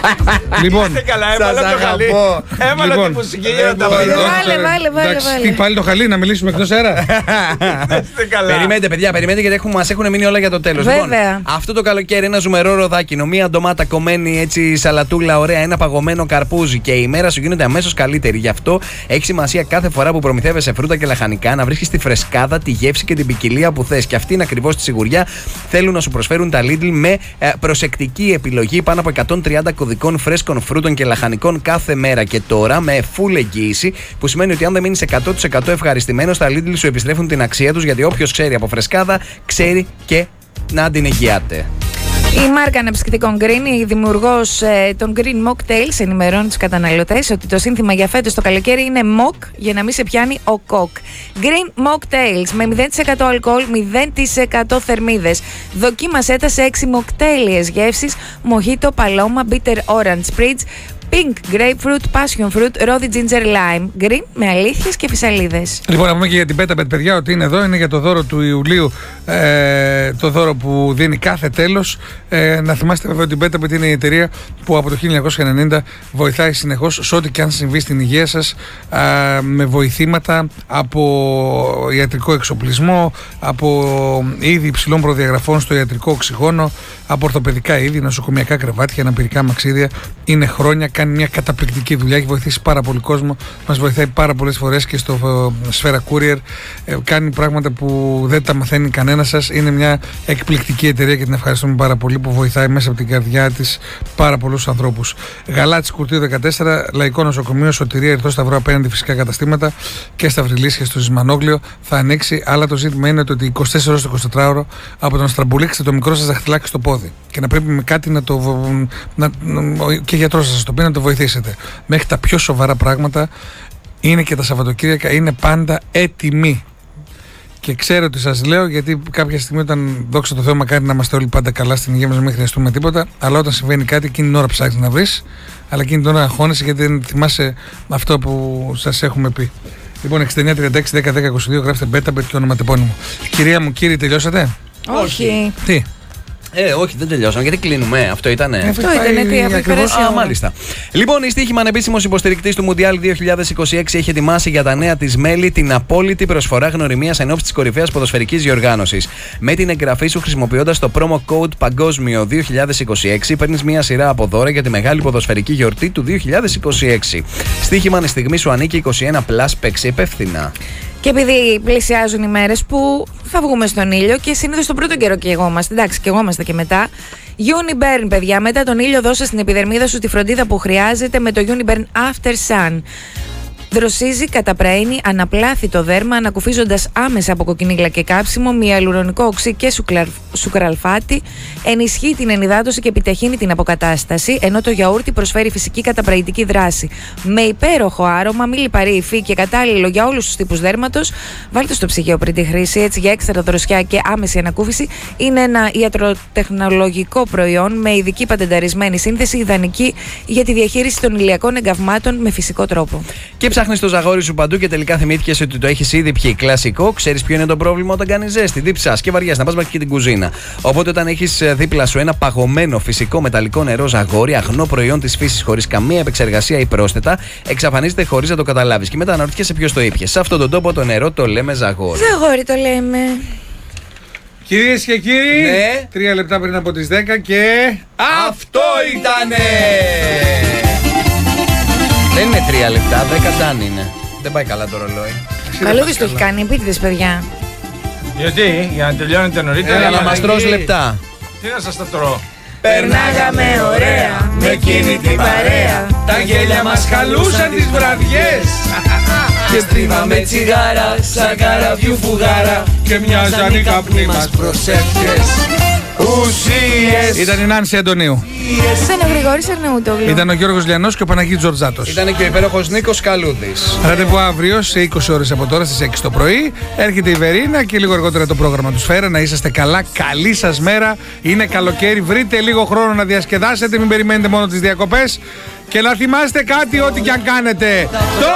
Λοιπόν, καλά, έβαλα το χαλί. Έβαλα τη μουσική για να τα βάλω. Βάλε. Τι πάλι το χαλί, να μιλήσουμε εκτός αέρα. Περιμένετε, παιδιά, γιατί μας έχουν μείνει όλα για το τέλος. Λοιπόν, αυτό το καλοκαίρι ένα ζουμερό ροδάκινο, μία ντομάτα κομμένη έτσι σαλατούλα ωραία, ένα παγωμένο καρπούζι και η μέρα σου γίνεται αμέσως καλύτερη. Γι' αυτό έχει σημασία κάθε φορά που προμηθεύεσαι φρούτα και λαχανικά να βρίσκεις τη φρεσκάδα, τη γεύση και την ποικιλία που θες. Και αυτή είναι ακριβώς τη σιγουριά. Θέλουν να σου προσφέρουν τα Lidl με προσεκτική επιλογή πάνω από 130 κωδικών φρέσκων φρούτων και λαχανικών κάθε μέρα. Και τώρα με full εγγύηση, που σημαίνει ότι αν δεν μείνεις 100% ευχαριστημένος, τα Lidl σου επιστρέφουν την αξία τους, γιατί όποιος ξέρει από φρεσκάδα, ξέρει και να την εγγυάται. Η μάρκα αναψυκτικών Green, η δημιουργός των Green Mocktails, ενημερώνει τους καταναλωτές ότι το σύνθημα για φέτος το καλοκαίρι είναι Mock για να μην σε πιάνει ο κοκ. Green Mocktails με 0% αλκοόλ, 0% θερμίδες. Δοκίμασέ τα σε 6 μοκτέλιες γεύσεις: Mojito, Paloma, Bitter Orange Spritz, Pink Grapefruit, Passion Fruit, Rosy Ginger Lime. Green με αλήθειες και φυσαλίδες. Λοιπόν, να πούμε και για την Betabet, παιδιά, ότι είναι εδώ. Είναι για το δώρο του Ιουλίου. Το δώρο που δίνει κάθε τέλος. Να θυμάστε βέβαια ότι η Betabet είναι η εταιρεία που από το 1990 βοηθάει συνεχώς σε ό,τι και αν συμβεί στην υγεία σας, με βοηθήματα από ιατρικό εξοπλισμό, από είδη υψηλών προδιαγραφών στο ιατρικό οξυγόνο, από ορθοπαιδικά είδη, νοσοκομιακά κρεβάτια, αναπηρικά μαξίδια. Είναι χρόνια, κάνει μια καταπληκτική δουλειά, έχει βοηθήσει πάρα πολύ κόσμο, μας βοηθάει πάρα πολλές φορές και στο Σφαίρα Courier. Κάνει πράγματα που δεν τα μαθαίνει κανένα σας. Είναι μια εκπληκτική εταιρεία και την ευχαριστούμε πάρα πολύ που βοηθάει μέσα από την καρδιά της πάρα πολλούς ανθρώπους. Γαλάτης Κουρτίου 14, Λαϊκό Νοσοκομείο, Σωτηρία, Ερθρό Σταυρό απέναντι φυσικά καταστήματα και στα Βρυλίσια στο Ζυμανόγλιο θα ανοίξει. Αλλά το ζήτημα είναι ότι 24 ώρες το 24ωρο από το να στραμπουλήξετε το μικρό σας δαχτυλάκι στο πόδι και να πρέπει με κάτι να το. Και γιατρός σας το πει να το βοηθήσετε. Μέχρι τα πιο σοβαρά πράγματα είναι και τα Σαββατοκύριακα, είναι πάντα έτοιμοι. Και ξέρω ότι σας λέω, γιατί κάποια στιγμή όταν, δόξα τω Θεώ, μακάρι να είμαστε όλοι πάντα καλά στην υγεία μας, μην χρειαστούμε τίποτα, αλλά όταν συμβαίνει κάτι, εκείνη την ώρα ψάχνεις να βρεις, αλλά εκείνη την ώρα αγχώνεσαι γιατί δεν θυμάσαι αυτό που σας έχουμε πει. Λοιπόν, 6936101022, γράφτε Betabet και ονοματεπώνυμο. Κυρία μου, κύριοι, τελειώσατε? Όχι. Τι? Όχι, δεν τελειώσαμε. Γιατί κλείνουμε. Αυτό ήτανε. Αυτό ήτανε. Αφού πέρασε. Μάλιστα. Λοιπόν, η Στοίχημα, ανεπίσημος υποστηρικτής του Μουντιάλ 2026, έχει ετοιμάσει για τα νέα της μέλη την απόλυτη προσφορά γνωριμίας εν ώψη της κορυφαίας ποδοσφαιρικής διοργάνωσης. Με την εγγραφή σου, χρησιμοποιώντας το promo code Παγκόσμιο 2026, παίρνεις μια σειρά από δώρα για τη μεγάλη ποδοσφαιρική γιορτή του 2026. Στοίχημα, η στιγμή σου ανήκει 21+, παίξει υπεύθυνα. Και επειδή πλησιάζουν οι μέρες που θα βγούμε στον ήλιο και συνήθως τον πρώτο καιρό καιγόμαστε, εντάξει, καιγόμαστε και μετά. Uniburn, παιδιά, μετά τον ήλιο δώσε στην επιδερμίδα σου τη φροντίδα που χρειάζεται με το Uniburn After Sun. Δροσίζει, καταπραίνει, αναπλάθει το δέρμα, ανακουφίζοντας άμεσα από κοκκινίλα και κάψιμο, με ιαλουρονικό οξύ και σουκραλφάτι, ενισχύει την ενυδάτωση και επιταχύνει την αποκατάσταση, ενώ το γιαούρτι προσφέρει φυσική καταπραϊντική δράση. Με υπέροχο άρωμα, μη λιπαρή υφή και κατάλληλο για όλους τους τύπους δέρματος, βάλτε στο ψυγείο πριν τη χρήση, έτσι για έξτρα δροσιά και άμεση ανακούφιση. Είναι ένα ιατροτεχνολογικό προϊόν με ειδική πατενταρισμένη σύνθεση, ιδανική για τη διαχείριση των ηλιακών εγκαυμάτων με φυσικό τρόπο. Και ψάχνεις το ζαγόρι σου παντού και τελικά θυμήθηκες ότι το έχεις ήδη πιει. Κλασικό, ξέρεις ποιο είναι το πρόβλημα όταν κάνεις ζέστη, δίψας και βαριάς, να πας μέχρι και την κουζίνα. Οπότε όταν έχεις δίπλα σου ένα παγωμένο φυσικό μεταλλικό νερό ζαγόρι, αγνό προϊόν της φύσης χωρίς καμία επεξεργασία ή πρόσθετα, εξαφανίζεται χωρίς να το καταλάβεις. Και μετά αναρωτιέσαι ποιος το ήπιε. Σε αυτόν τον τόπο το νερό το λέμε ζαγόρι. Ζαγόρι το λέμε. Κυρίες και κύριοι, ναι. 3 λεπτά πριν από τις 10 και... Αυτό ήτανε! Δεν είναι 3 λεπτά, 10 ντάν είναι. Δεν πάει καλά το ρολόι. Καλούδης το έχει κάνει, επίτηδες, παιδιά. Γιατί, για να τελειώνετε νωρίτερα. Έλα να μας τρως λεπτά. Τι να σας τα τρώω. Περνάγαμε ωραία με εκείνη την παρέα. Τα γέλια μας χαλούσαν τις βραδιές. Και στρίβαμε τσιγάρα σαν καραβιού φουγάρα. Και μοιάζαν οι καπνοί μας προσεύχες. Ουσίες. Ήταν η Νάνση Αντωνίου. Ήταν ο Γρηγόρης Αρναούτογλου. Ήταν ο Γιώργος Λιανός και ο Παναγίτης Τζορτζάτος. Ήταν και ο υπέροχος Νίκος Καλούδης. Ραντεβού αύριο σε 20 ώρες από τώρα στις 6 το πρωί. Έρχεται η Βερίνα και λίγο αργότερα το πρόγραμμα του Σφαίρα. Να είσαστε καλά. Καλή σας μέρα. Είναι καλοκαίρι. Βρείτε λίγο χρόνο να διασκεδάσετε. Μην περιμένετε μόνο τις διακοπές. Και να θυμάστε κάτι ό,τι και αν κάνετε. Το